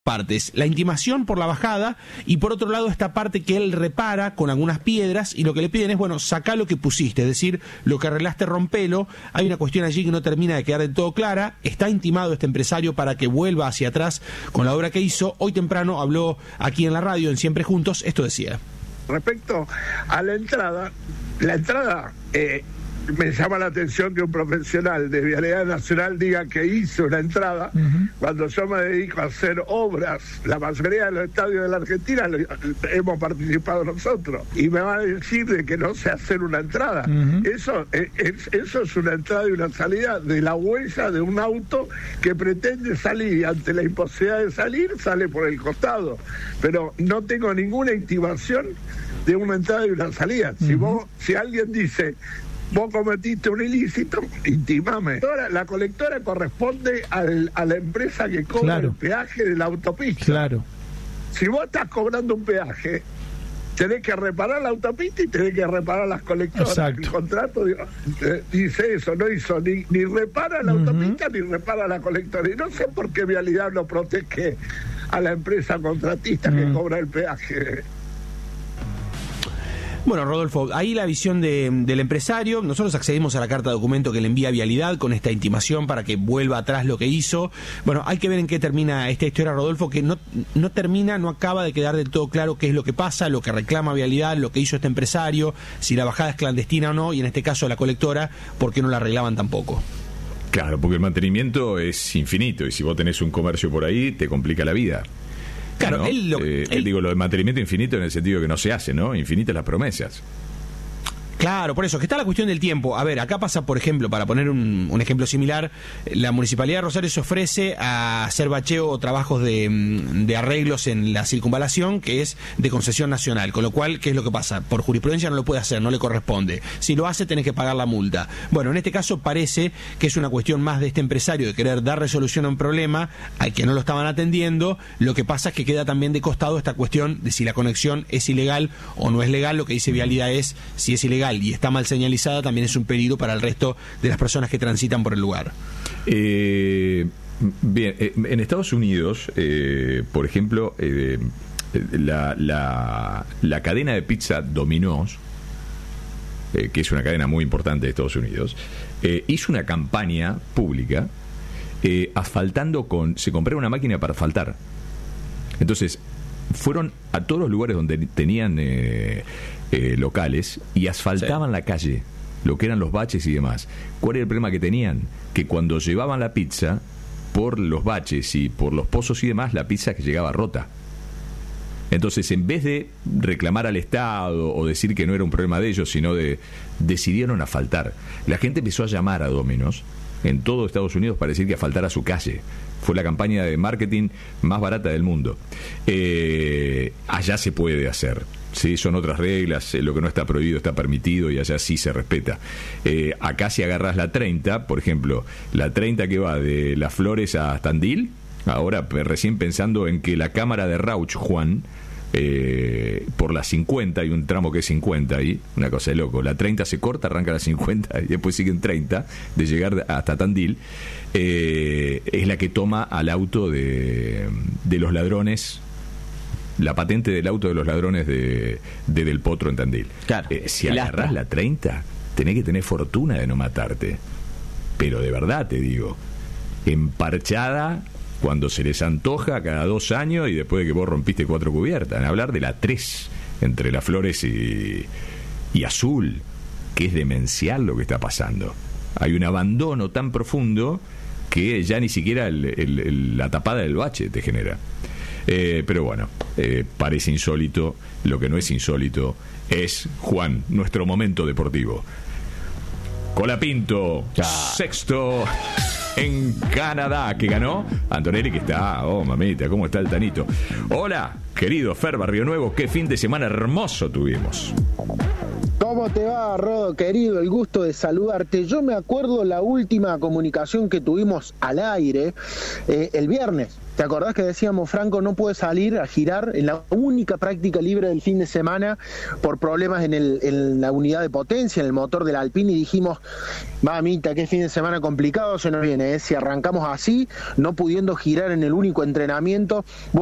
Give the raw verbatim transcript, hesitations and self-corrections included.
partes, la intimación por la bajada y por otro lado esta parte que él repara con algunas piedras y lo que le piden es, bueno, sacá lo que pusiste, es decir, lo que arreglaste rompelo. Hay una cuestión allí que no termina de quedar del todo clara. Está intimado este empresario para que vuelva hacia atrás con la obra que hizo. Hoy temprano habló aquí en la radio en Siempre Juntos, esto decía. Respecto a la entrada, la entrada eh, me llama la atención que un profesional de Vialidad Nacional diga que hizo una entrada, uh-huh. cuando yo me dedico a hacer obras. La mayoría de los estadios de la Argentina lo, hemos participado nosotros, y me va a decir de que no sé hacer una entrada. Uh-huh. Eso, es, eso es una entrada y una salida de la huella de un auto que pretende salir y ante la imposibilidad de salir sale por el costado, pero no tengo ninguna intimación de una entrada y una salida. Uh-huh. Si vos, si alguien dice vos cometiste un ilícito, intimame. Ahora, la colectora corresponde al, a la empresa que cobra claro. el peaje de la autopista. Claro. Si vos estás cobrando un peaje, tenés que reparar la autopista y tenés que reparar las colectoras. Exacto. El contrato dice eso, no hizo ni, ni repara la uh-huh. autopista ni repara la colectora. Y no sé por qué Vialidad no protege a la empresa contratista uh-huh. que cobra el peaje. Bueno, Rodolfo, ahí la visión de, del empresario. Nosotros accedimos a la carta de documento que le envía Vialidad con esta intimación para que vuelva atrás lo que hizo. Bueno, hay que ver en qué termina esta historia, Rodolfo, que no, no termina, no acaba de quedar del todo claro qué es lo que pasa, lo que reclama Vialidad, lo que hizo este empresario, si la bajada es clandestina o no, y en este caso la colectora, ¿por qué no la arreglaban tampoco? Claro, porque el mantenimiento es infinito y si vos tenés un comercio por ahí, te complica la vida. Claro, ¿no? él lo, eh, él... digo, lo de mantenimiento infinito en el sentido que no se hace, ¿no? Infinitas las promesas. Claro, por eso, que está la cuestión del tiempo. A ver, acá pasa, por ejemplo, para poner un, un ejemplo similar, la Municipalidad de Rosario se ofrece a hacer bacheo o trabajos de, de arreglos en la circunvalación, que es de concesión nacional, con lo cual, ¿qué es lo que pasa? Por jurisprudencia no lo puede hacer, no le corresponde. Si lo hace, tenés que pagar la multa. Bueno, en este caso parece que es una cuestión más de este empresario de querer dar resolución a un problema al que no lo estaban atendiendo. Lo que pasa es que queda también de costado esta cuestión de si la conexión es ilegal o no es legal. Lo que dice Vialidad es, si es ilegal y está mal señalizada, también es un peligro para el resto de las personas que transitan por el lugar. Eh, bien, eh, en Estados Unidos, eh, por ejemplo, eh, la, la, la cadena de pizza Domino's, eh, que es una cadena muy importante de Estados Unidos, eh, hizo una campaña pública eh, asfaltando con... Se compró una máquina para asfaltar. Entonces, fueron a todos los lugares donde tenían... Eh, Eh, locales y asfaltaban sí. la calle, lo que eran los baches y demás. ¿Cuál era el problema que tenían? Que cuando llevaban la pizza por los baches y por los pozos y demás, la pizza que llegaba rota. Entonces, en vez de reclamar al Estado o decir que no era un problema de ellos, sino de decidieron asfaltar. La gente empezó a llamar a Domino's en todo Estados Unidos para decir que asfaltara su calle. Fue la campaña de marketing más barata del mundo. Eh, allá se puede hacer. Sí, son otras reglas, eh, lo que no está prohibido está permitido y allá sí se respeta. Eh, acá si agarras la treinta, por ejemplo, la treinta que va de Las Flores a Tandil, ahora recién pensando en que la cámara de Rauch, Juan, eh, por la cincuenta, hay un tramo que es cincuenta ahí, una cosa de loco, la treinta se corta, arranca la cincuenta y después siguen treinta, de llegar hasta Tandil, eh, es la que toma al auto de, de los ladrones, la patente del auto de los ladrones de, de Del Potro en Tandil. Claro, eh, si agarrás la treinta, tenés que tener fortuna de no matarte. Pero de verdad te digo, emparchada cuando se les antoja cada dos años y después de que vos rompiste cuatro cubiertas. En hablar de la tres, entre Las Flores y, y Azul, que es demencial lo que está pasando. Hay un abandono tan profundo que ya ni siquiera el, el, el, la tapada del bache te genera. Eh, pero bueno, eh, parece insólito. Lo que no es insólito es, Juan, nuestro momento deportivo. Colapinto, ah. sexto en Canadá, que ganó Antonelli, que está, oh mamita, ¿cómo está el Tanito? Hola, querido Fer Barrio Nuevo, qué fin de semana hermoso tuvimos. ¿Cómo te va, Rodo, querido? El gusto de saludarte. Yo me acuerdo la última comunicación que tuvimos al aire eh, el viernes. ¿Te acordás que decíamos, Franco no puede salir a girar en la única práctica libre del fin de semana por problemas en, el, en la unidad de potencia, en el motor del Alpine? Y dijimos, mamita, qué fin de semana complicado se nos viene, ¿eh? Si arrancamos así, no pudiendo girar en el único entrenamiento.